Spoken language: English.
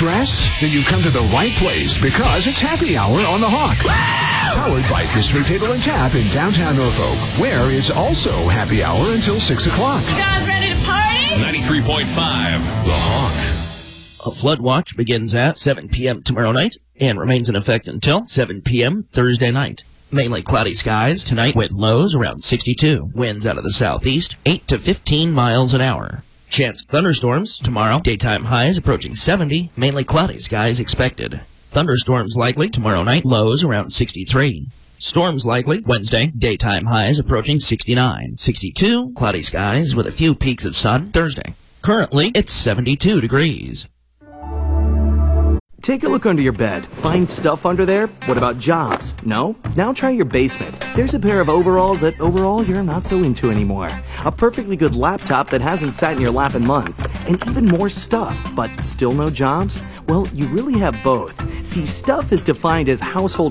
Stress? Then you've come to the right place because it's Happy Hour on the Hawk. Powered by District Table and Tap in downtown Norfolk, where it's also Happy Hour until 6 o'clock. You guys ready to party? 93.5, The Hawk. A flood watch begins at 7 p.m. tomorrow night and remains in effect until 7 p.m. Thursday night. Mainly cloudy skies tonight with lows around 62. Winds out of the southeast, 8 to 15 miles an hour. Chance of thunderstorms tomorrow. Daytime highs approaching 70. Mainly cloudy skies expected. Thunderstorms likely tomorrow night. Lows around 63. Storms likely Wednesday. Daytime highs approaching 69. 62. Cloudy skies with a few peaks of sun Thursday. Currently, it's 72 degrees. Take a look under your bed. Find stuff under there? What about jobs? No? Now try your basement. There's a pair of overalls that overall you're not so into anymore. A perfectly good laptop that hasn't sat in your lap in months. And even more stuff, but still no jobs? Well, you really have both. See, stuff is defined as household